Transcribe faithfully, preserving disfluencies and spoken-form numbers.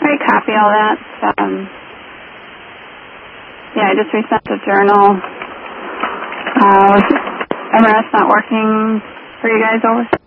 Right, copy all that. Um, yeah, I just resent the journal. Uh, was M R S not working for you guys over?